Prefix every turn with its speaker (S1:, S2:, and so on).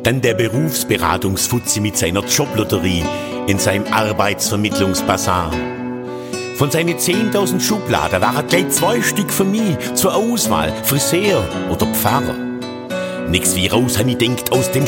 S1: Dann der Berufsberatungsfuzzi mit seiner Joblotterie in seinem Arbeitsvermittlungsbasar. Von seinen 10.000 Schubladen waren gleich 2 Stück für mich zur Auswahl, Friseur oder Pfarrer. Nix wie raus, han ich denkt, aus dem